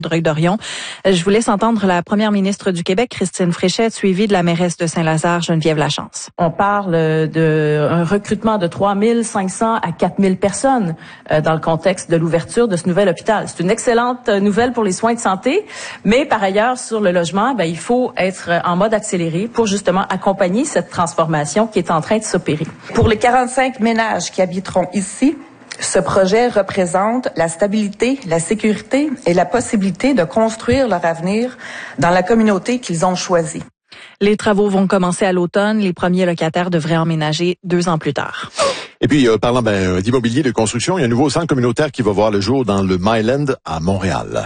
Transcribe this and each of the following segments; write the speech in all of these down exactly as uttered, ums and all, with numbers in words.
Vaudreuil-Dorion. Je vous laisse entendre la première ministre du Québec, Christine Fréchette, suivie de la mairesse de Saint-Lazare, Geneviève Lachance. On parle d'un recrutement de trois mille cinq cents à quatre mille personnes euh, dans le contexte de l'ouverture de ce nouvel hôpital. C'est une excellente nouvelle pour les soins de santé, mais par ailleurs, sur le logement, ben, il faut être en mode accéléré pour justement accompagner cette transformation qui est en train de s'opérer. Pour les quarante-cinq ménages qui habiteront ici, ce projet représente la stabilité, la sécurité et la possibilité de construire leur avenir dans la communauté qu'ils ont choisie. Les travaux vont commencer à l'automne. Les premiers locataires devraient emménager deux ans plus tard. Et puis, euh, parlant ben, d'immobilier, de construction, il y a un nouveau centre communautaire qui va voir le jour dans le Myland à Montréal.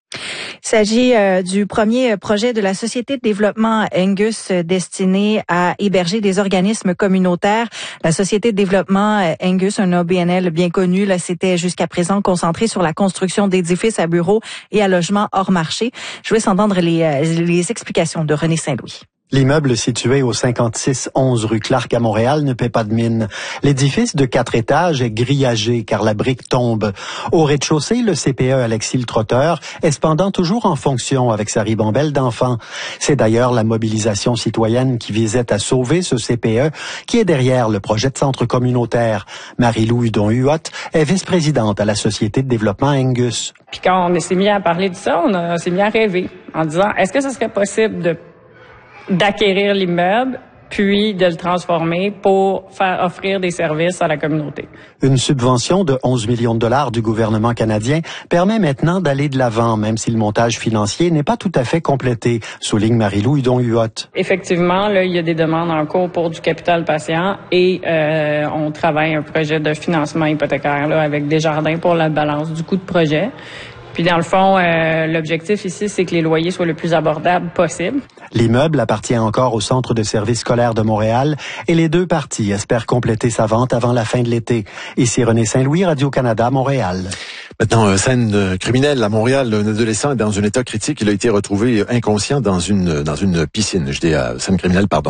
Il s'agit euh, du premier projet de la Société de développement Angus euh, destiné à héberger des organismes communautaires. La Société de développement euh, Angus, un O B N L bien connu, là, c'était jusqu'à présent concentré sur la construction d'édifices à bureaux et à logements hors marché. Je vais s'entendre les, euh, les explications de René Saint-Louis. L'immeuble situé au cinquante-six onze rue Clark à Montréal ne paie pas de mine. L'édifice de quatre étages est grillagé car la brique tombe. Au rez-de-chaussée, le C P E Alexis Le Trotteur est cependant toujours en fonction avec sa ribambelle d'enfants. C'est d'ailleurs la mobilisation citoyenne qui visait à sauver ce C P E qui est derrière le projet de centre communautaire. Marie-Lou Hudon-Huot est vice-présidente à la Société de développement Angus. Puis quand on s'est mis à parler de ça, on, a, on s'est mis à rêver en disant, est-ce que ce serait possible de d'acquérir l'immeuble, puis de le transformer pour faire offrir des services à la communauté. Une subvention de onze millions de dollars du gouvernement canadien permet maintenant d'aller de l'avant, même si le montage financier n'est pas tout à fait complété, souligne Marie-Lou Hudon-Huot. Effectivement, là, il y a des demandes en cours pour du capital patient et euh, on travaille un projet de financement hypothécaire là, avec Desjardins pour la balance du coût de projet. Puis dans le fond, euh, l'objectif ici, c'est que les loyers soient le plus abordables possible. L'immeuble appartient encore au Centre de services scolaires de Montréal et les deux parties espèrent compléter sa vente avant la fin de l'été. Ici René Saint-Louis, Radio-Canada, Montréal. Maintenant, euh, scène euh, criminelle à Montréal. Un adolescent est dans un état critique. Il a été retrouvé inconscient dans une dans une piscine. Je dis euh, scène criminelle, pardon.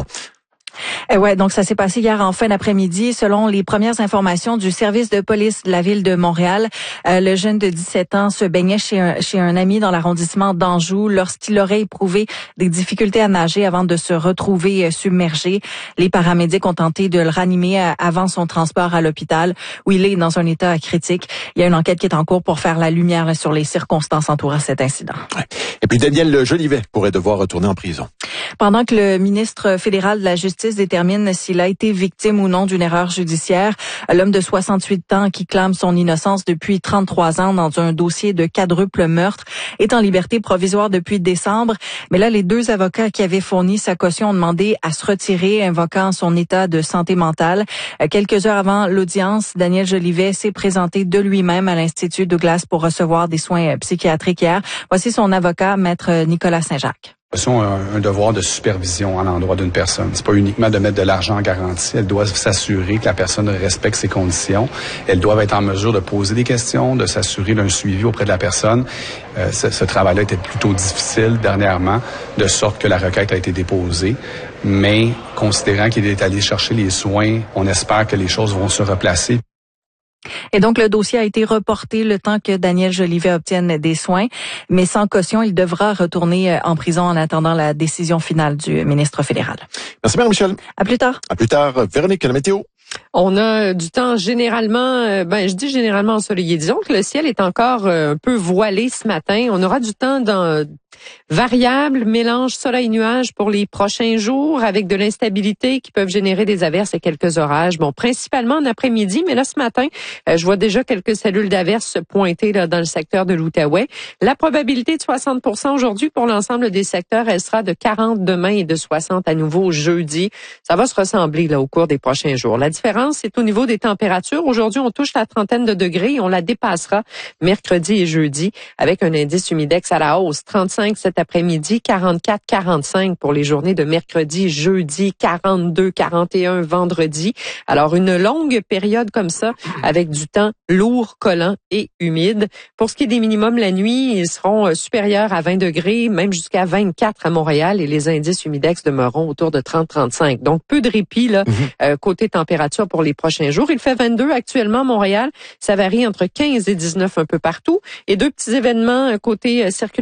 Eh ouais, donc ça s'est passé hier en fin d'après-midi. Selon les premières informations du service de police de la ville de Montréal, euh, le jeune de dix-sept ans se baignait chez un, chez un ami dans l'arrondissement d'Anjou lorsqu'il aurait éprouvé des difficultés à nager avant de se retrouver submergé. Les paramédics ont tenté de le ranimer avant son transport à l'hôpital où il est dans un état critique. Il y a une enquête qui est en cours pour faire la lumière sur les circonstances entourant cet incident. Ouais. Et puis Daniel Jolivet pourrait devoir retourner en prison. Pendant que le ministre fédéral de la Justice détermine s'il a été victime ou non d'une erreur judiciaire, l'homme de soixante-huit ans qui clame son innocence depuis trente-trois ans dans un dossier de quadruple meurtre est en liberté provisoire depuis décembre. Mais là, les deux avocats qui avaient fourni sa caution ont demandé à se retirer, invoquant son état de santé mentale. Quelques heures avant l'audience, Daniel Jolivet s'est présenté de lui-même à l'Institut Douglas pour recevoir des soins psychiatriques hier. Voici son avocat, maître Nicolas Saint-Jacques. Un, un devoir de supervision à l'endroit d'une personne. C'est pas uniquement de mettre de l'argent en garantie. Elle doit s'assurer que la personne respecte ses conditions. Elle doit être en mesure de poser des questions, de s'assurer d'un suivi auprès de la personne. Euh, ce, ce travail-là était plutôt difficile dernièrement, de sorte que la requête a été déposée. Mais considérant qu'il est allé chercher les soins, on espère que les choses vont se replacer. Et donc, le dossier a été reporté le temps que Daniel Jolivet obtienne des soins. Mais sans caution, il devra retourner en prison en attendant la décision finale du ministre fédéral. Merci, Marie-Michel. À plus tard. À plus tard. Véronique, la météo. On a du temps généralement, ben je dis généralement ensoleillé. Disons que le ciel est encore un peu voilé ce matin. On aura du temps dans variable, mélange soleil-nuage pour les prochains jours avec de l'instabilité qui peuvent générer des averses et quelques orages. Bon, principalement en après-midi, mais là ce matin, euh, je vois déjà quelques cellules d'averses se pointer là dans le secteur de l'Outaouais. La probabilité de soixante pour cent aujourd'hui pour l'ensemble des secteurs, elle sera de quarante demain et de soixante à nouveau jeudi. Ça va se ressembler là au cours des prochains jours. La différence, c'est au niveau des températures. Aujourd'hui, on touche la trentaine de degrés et on la dépassera mercredi et jeudi avec un indice humidex à la hausse. trente-cinq cet après-midi, quarante-quatre quarante-cinq pour les journées de mercredi, jeudi, quarante-deux quarante et un vendredi. Alors, une longue période comme ça avec du temps lourd, collant et humide. Pour ce qui est des minimums la nuit, ils seront supérieurs à vingt degrés, même jusqu'à vingt-quatre à Montréal et les indices humidex demeureront autour de trente à trente-cinq. Donc, peu de répit là, mm-hmm. euh, côté température pour les prochains jours. Il fait vingt-deux actuellement à Montréal. Ça varie entre quinze et dix-neuf un peu partout. Et deux petits événements côté circulation